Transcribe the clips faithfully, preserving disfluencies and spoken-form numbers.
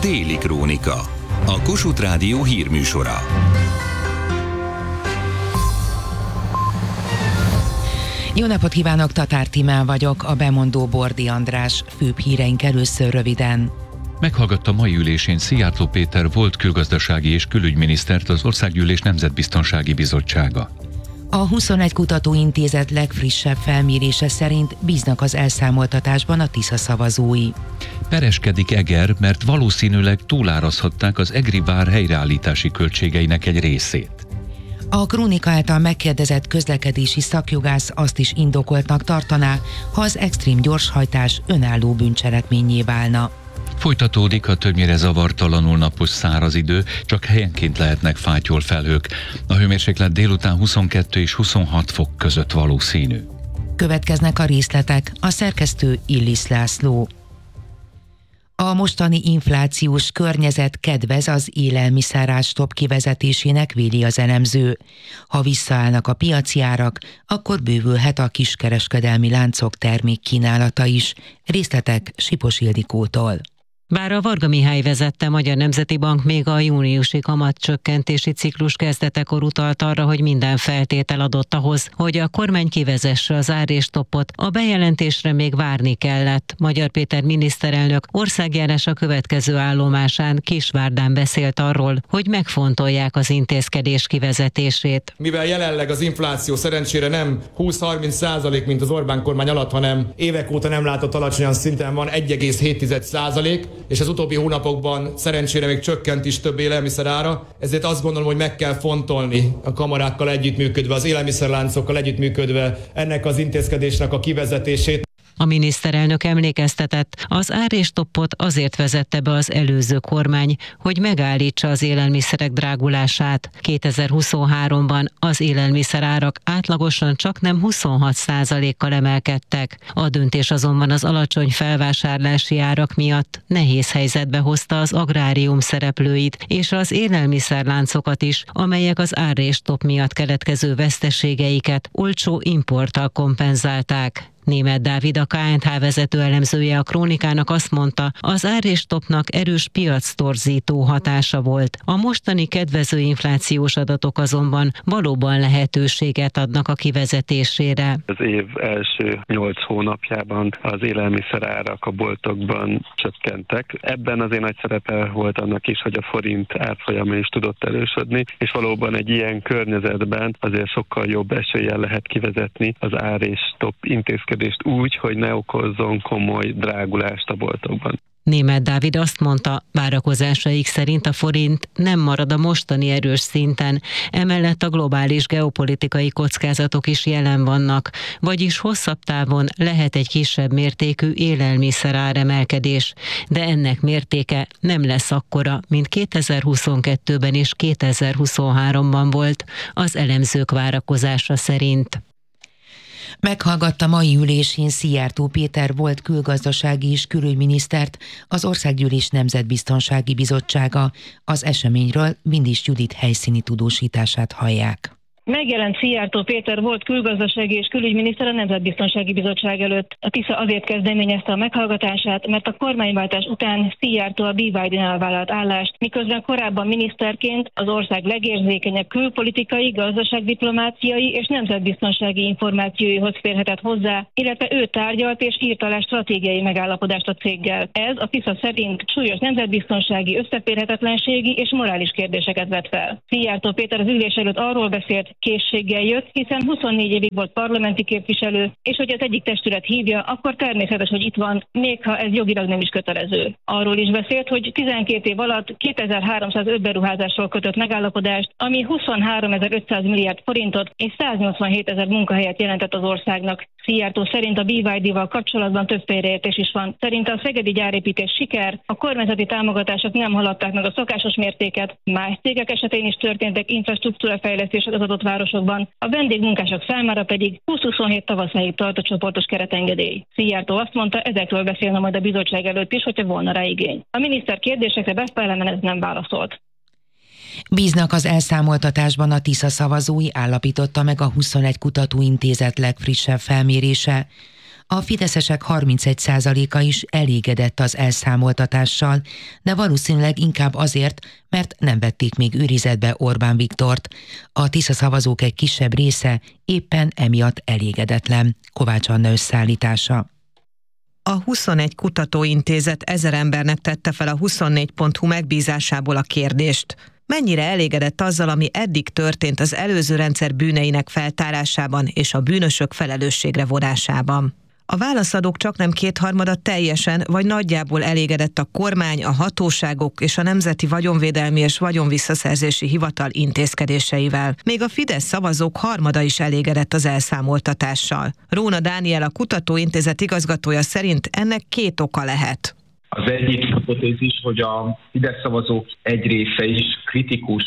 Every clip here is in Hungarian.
Téli Krónika, a Kossuth Rádió hírműsora. Jó napot kívánok, Tatár Tímea vagyok, a bemondó Bordi András. Főbb híreink először röviden. Meghallgatta mai ülésén Szijjártó Péter volt külgazdasági és külügyminisztert az Országgyűlés Nemzetbiztonsági Bizottsága. A huszonegy kutatóintézet legfrissebb felmérése szerint bíznak az elszámoltatásban a Tisza szavazói. Pereskedik Eger, mert valószínűleg túlárazhatták az egri vár helyreállítási költségeinek egy részét. A Krónika által megkérdezett közlekedési szakjogász azt is indokoltnak tartaná, ha az extrém gyorshajtás önálló bűncselekménnyé válna. Folytatódik a többnyire zavartalanul napos száraz idő, csak helyenként lehetnek fátyol felhők. A hőmérséklet délután huszonkettő és huszonhat fok között valószínű. Következnek a részletek, a szerkesztő Illis László. A mostani inflációs környezet kedvez az élelmiszerárstop kivezetésének, véli az elemző. Ha visszaállnak a piaci árak, akkor bővülhet a kiskereskedelmi láncok termékkínálata is. Részletek Sipos Ildikótól. Bár a Varga Mihály vezette Magyar Nemzeti Bank még a júniusi kamatcsökkentési ciklus kezdetekor utalt arra, hogy minden feltétel adott ahhoz, hogy a kormány kivezesse az árréstoppot, a bejelentésre még várni kellett. Magyar Péter miniszterelnök országjárása következő állomásán Kisvárdán beszélt arról, hogy megfontolják az intézkedés kivezetését. Mivel jelenleg az infláció szerencsére nem húsz-harminc százalék, mint az Orbán kormány alatt, hanem évek óta nem látott alacsonyan szinten van egy egész hét százalék, és az utóbbi hónapokban szerencsére még csökkent is több élelmiszer ára, ezért azt gondolom, hogy meg kell fontolni a kamarákkal együttműködve, az élelmiszerláncokkal együttműködve ennek az intézkedésnek a kivezetését. A miniszterelnök emlékeztetett, az árréstoppot azért vezette be az előző kormány, hogy megállítsa az élelmiszerek drágulását. kétezer-huszonháromban az élelmiszerárak átlagosan csaknem huszonhat százalékkal emelkedtek. A döntés azonban az alacsony felvásárlási árak miatt nehéz helyzetbe hozta az agrárium szereplőit és az élelmiszerláncokat is, amelyek az árréstopp miatt keletkező veszteségeiket olcsó importtal kompenzálták. Németh Dávid, a ká en há vezető elemzője a Krónikának azt mondta, az árréstoppnak erős piactorzító hatása volt. A mostani kedvező inflációs adatok azonban valóban lehetőséget adnak a kivezetésére. Az év első nyolc hónapjában az élelmiszerárak a boltokban csökkentek. Ebben azért nagy szerepe volt annak is, hogy a forint árfolyama is tudott erősödni, és valóban egy ilyen környezetben azért sokkal jobb eséllyel lehet kivezetni az árréstopp intézkedést úgy, hogy ne okozzon komoly drágulást a boltokban. Németh Dávid azt mondta, várakozásaik szerint a forint nem marad a mostani erős szinten, emellett a globális geopolitikai kockázatok is jelen vannak, vagyis hosszabb távon lehet egy kisebb mértékű élelmiszeráremelkedés, de ennek mértéke nem lesz akkora, mint kétezer-huszonkettőben és kétezer-huszonháromban volt, az elemzők várakozása szerint. Meghallgatta mai ülésén Szijjártó Péter volt külgazdasági és külügyminisztert, az Országgyűlés Nemzetbiztonsági Bizottsága. Az eseményről Vindis Judit helyszíni tudósítását hallják. Megjelent Szijjártó Péter volt külgazdasági és külügyminiszter a Nemzetbiztonsági Bizottság előtt. A Tisza azért kezdeményezte a meghallgatását, mert a kormányváltás után Szijjártó a bé vé dé-nál vállalt állást, miközben korábban miniszterként az ország legérzékenyebb külpolitikai, gazdaságdiplomáciai és nemzetbiztonsági információihoz férhetett hozzá, illetve ő tárgyalt és írt alá stratégiai megállapodást a céggel. Ez a Tisza szerint súlyos nemzetbiztonsági, összeférhetetlenségi és morális kérdéseket vet fel. Szijjártó Péter az ülés előtt arról beszélt, készséggel jött, hiszen huszonnégy évig volt parlamenti képviselő, és hogy az egyik testület hívja, akkor természetes, hogy itt van, még ha ez jogilag nem is kötelező. Arról is beszélt, hogy tizenkét év alatt kétezer-háromszázöt beruházásról kötött megállapodást, ami huszonháromezer-ötszáz milliárd forintot és száznyolcvanhétezer munkahelyet jelentett az országnak. Szijjártó szerint a bé vé dé-val kapcsolatban több félreértés is van. Szerint a szegedi gyárépítés siker, a kormányzati támogatások nem haladták meg a szokásos mértéket, más cégek esetén is történtek infrastruktúrafejlesztések az adott városokban, a vendégmunkások számára pedig húsz-huszonhét tavaszáig tart a csoportos keretengedély. Szijjártó azt mondta, ezekről beszélne majd a bizottság előtt is, hogyha volna rá igény. A miniszter kérdésekre Befelemen ez nem válaszolt. Bíznak az elszámoltatásban a Tisza szavazói, állapította meg a huszonegy kutatóintézet legfrissebb felmérése. A fideszesek harmincegy százaléka is elégedett az elszámoltatással, de valószínűleg inkább azért, mert nem vették még őrizetbe Orbán Viktort. A Tisza szavazók egy kisebb része éppen emiatt elégedetlen. Kovács Anna összeállítása. A huszonegy kutatóintézet ezer embernek tette fel a huszonnégy pont hu megbízásából a kérdést. Mennyire elégedett azzal, ami eddig történt az előző rendszer bűneinek feltárásában és a bűnösök felelősségre vonásában? A válaszadók csaknem kétharmada teljesen vagy nagyjából elégedett a kormány, a hatóságok és a Nemzeti Vagyonvédelmi és Vagyonvisszaszerzési Hivatal intézkedéseivel. Még a Fidesz szavazók harmada is elégedett az elszámoltatással. Róna Dániel, a Kutatóintézet igazgatója szerint ennek két oka lehet. Az egyik hipotézis, hogy a Fidesz szavazók egy része is kritikus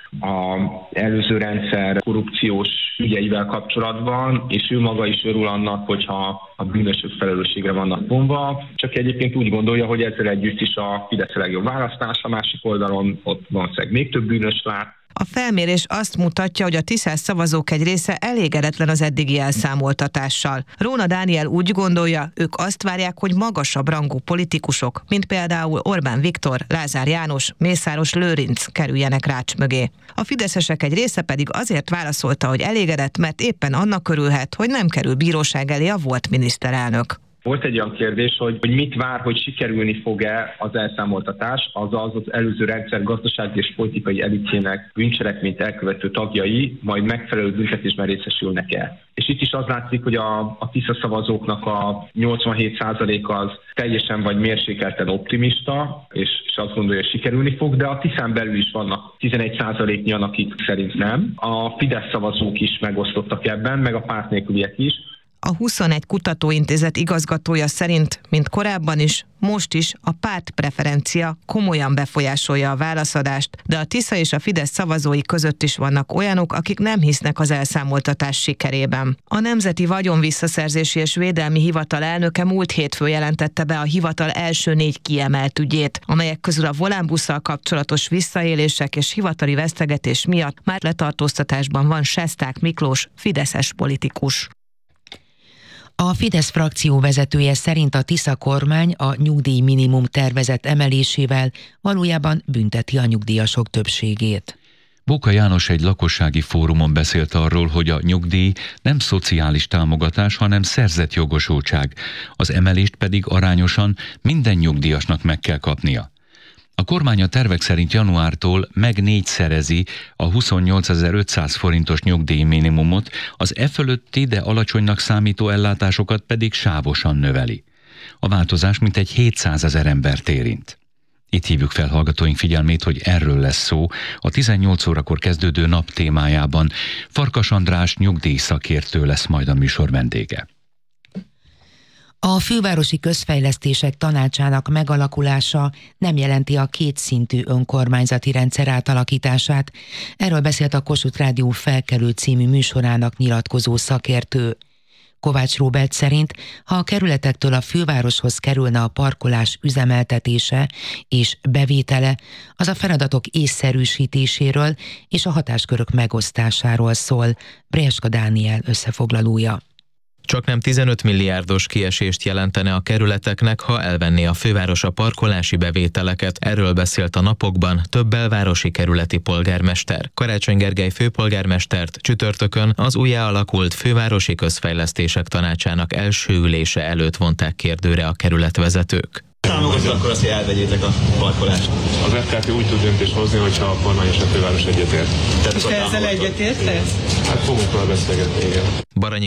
az előző rendszer korrupciós ügyeivel kapcsolatban, és ő maga is örül annak, hogyha a bűnösök felelősségre vannak vonva, csak egyébként úgy gondolja, hogy ezzel együtt is a Fidesz a legjobb választás, a másik oldalon ott valószínűleg még több bűnös lát. A felmérés azt mutatja, hogy a tiszás szavazók egy része elégedetlen az eddigi elszámoltatással. Róna Dániel úgy gondolja, ők azt várják, hogy magasabb rangú politikusok, mint például Orbán Viktor, Lázár János, Mészáros Lőrinc kerüljenek rács mögé. A fideszesek egy része pedig azért válaszolta, hogy elégedett, mert éppen annak örülhet, hogy nem kerül bíróság elé a volt miniszterelnök. Volt egy olyan kérdés, hogy, hogy mit vár, hogy sikerülni fog-e az elszámoltatás, azaz az előző rendszer gazdasági és politikai elitjének bűncselekményt elkövető tagjai majd megfelelő büntetésben részesülnek el. És itt is az látszik, hogy a, a Tisza szavazóknak a nyolcvanhét százaléka az teljesen vagy mérsékelten optimista, és, és azt gondolja, hogy sikerülni fog, de a Tiszán belül is vannak tizenegy százaléknyian, akik szerint nem. A Fidesz szavazók is megosztottak ebben, meg a párt nélküliek is. A huszonegy kutatóintézet igazgatója szerint, mint korábban is, most is a pártpreferencia komolyan befolyásolja a válaszadást, de a Tisza és a Fidesz szavazói között is vannak olyanok, akik nem hisznek az elszámoltatás sikerében. A Nemzeti Vagyonvisszaszerzési és Védelmi Hivatal elnöke múlt hétfőn jelentette be a hivatal első négy kiemelt ügyét, amelyek közül a volánbusszal kapcsolatos visszaélések és hivatali vesztegetés miatt már letartóztatásban van Sesták Miklós, fideszes politikus. A Fidesz frakció vezetője szerint a Tisza kormány a nyugdíj minimum tervezett emelésével valójában bünteti a nyugdíjasok többségét. Bóka János egy lakossági fórumon beszélt arról, hogy a nyugdíj nem szociális támogatás, hanem szerzett jogosultság, az emelést pedig arányosan minden nyugdíjasnak meg kell kapnia. A kormány a tervek szerint januártól meg négyszerezi a huszonnyolcezer-ötszáz forintos nyugdíjminimumot, az e fölötti, de alacsonynak számító ellátásokat pedig sávosan növeli. A változás mintegy hétszázezer embert érint. Itt hívjuk fel hallgatóink figyelmét, hogy erről lesz szó a tizennyolc órakor kezdődő nap témájában. Farkas András nyugdíjszakértő lesz majd a műsor vendége. A Fővárosi Közfejlesztések Tanácsának megalakulása nem jelenti a kétszintű önkormányzati rendszer átalakítását. Erről beszélt a Kossuth Rádió Felkelő című műsorának nyilatkozó szakértő. Kovács Róbert szerint, ha a kerületektől a fővároshoz kerülne a parkolás üzemeltetése és bevétele, az a feladatok észszerűsítéséről és a hatáskörök megosztásáról szól. Brieska Dániel összefoglalója. Csaknem tizenöt milliárdos kiesést jelentene a kerületeknek, ha elvenné a főváros a parkolási bevételeket. Erről beszélt a napokban több belvárosi kerületi polgármester. Karácsony Gergely főpolgármestert csütörtökön az újjá alakult Fővárosi Közfejlesztések Tanácsának első ülése előtt vonták kérdőre a kerületvezetők. Támogatja akkor azt, hogy elvegyétek a parkolást. Az ef ká té úgy tud döntést hozni, hogyha a kormány és a főváros egyetért. És te ezzel egyetértesz? Hát fogunk vele beszélgetni, igen. Baranyi